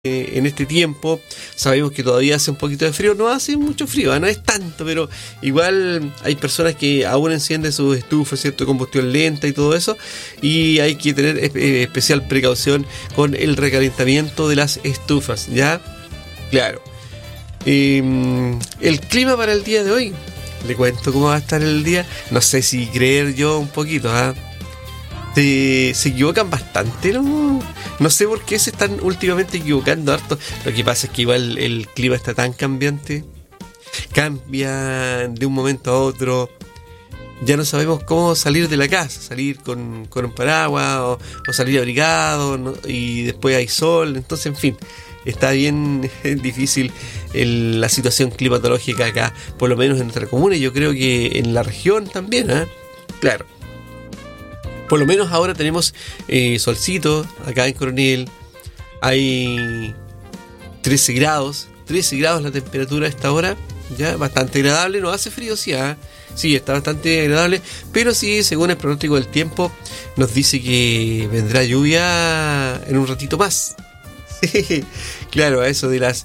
En este tiempo sabemos que todavía hace un poquito de frío, no hace mucho frío, no es tanto, pero igual hay personas que aún encienden sus estufas, ¿cierto? Combustión lenta y todo eso, y hay que tener especial precaución con el recalentamiento de las estufas, ¿ya? Claro. El clima para el día de hoy, le cuento cómo va a estar el día, no sé si creer yo un poquito, ¿ah? Se equivocan bastante, ¿no? No sé por qué se están últimamente equivocando harto. Lo que pasa es que igual el clima está tan cambiante. Cambia de un momento a otro. Ya no sabemos cómo salir de la casa. Salir con un paraguas o salir abrigado, ¿no? Y después hay sol. Entonces, en fin, está bien difícil la situación climatológica acá. Por lo menos en nuestra comuna. Y yo creo que en la región también, ¿eh? Claro. Por lo menos ahora tenemos solcito acá en Coronel. Hay 13 grados la temperatura a esta hora. Ya bastante agradable, no hace frío, sí, ¿eh? Sí, está bastante agradable. Pero sí, según el pronóstico del tiempo, nos dice que vendrá lluvia en un ratito más. Claro, a eso de las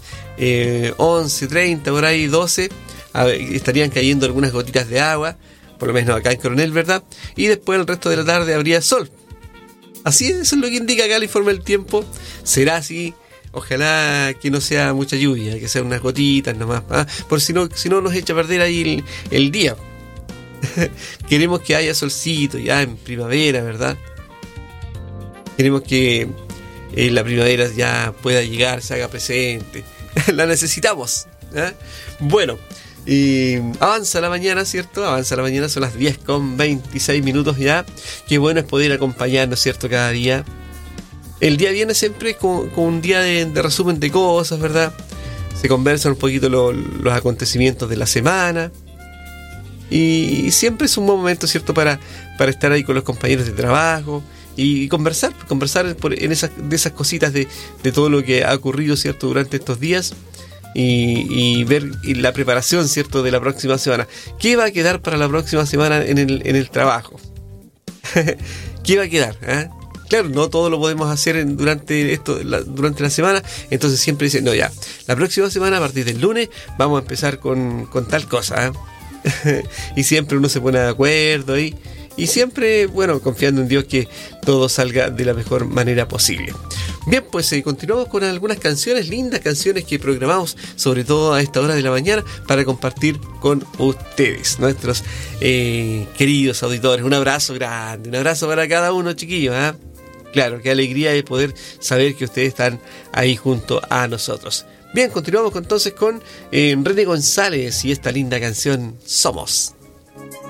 11:30, por ahí 12, estarían cayendo algunas gotitas de agua. Por lo menos acá en Coronel, ¿verdad? Y después el resto de la tarde habría sol. Así es, eso es lo que indica acá el informe del tiempo. Será así. Ojalá que no sea mucha lluvia, que sean unas gotitas nomás. Por si no nos echa a perder ahí el día. Queremos que haya solcito ya en primavera, ¿verdad? Queremos que la primavera ya pueda llegar, se haga presente. La necesitamos, ¿eh? Bueno. Avanza la mañana, ¿cierto? Avanza la mañana, son las 10:26 ya. Qué bueno es poder acompañarnos, ¿cierto? Cada día. El día viene siempre con un día de resumen de cosas, ¿verdad? Se conversan un poquito los acontecimientos de la semana. Y siempre es un buen momento, ¿cierto? Para estar ahí con los compañeros de trabajo y conversar de esas cositas de todo lo que ha ocurrido, ¿cierto? Durante estos días. Y ver la preparación, ¿cierto?, de la próxima semana. ¿Qué va a quedar para la próxima semana en el trabajo? ¿Qué va a quedar? Claro, no todo lo podemos hacer durante la semana. Entonces siempre dicen, no, ya, la próxima semana a partir del lunes vamos a empezar con tal cosa, y siempre uno se pone de acuerdo y siempre, bueno, confiando en Dios que todo salga de la mejor manera posible. Bien, pues continuamos con algunas canciones, lindas canciones que programamos, sobre todo a esta hora de la mañana, para compartir con ustedes, nuestros queridos auditores. Un abrazo grande, un abrazo para cada uno, chiquillos, ¿eh? Claro, qué alegría de poder saber que ustedes están ahí junto a nosotros. Bien, continuamos entonces con René González y esta linda canción, Somos.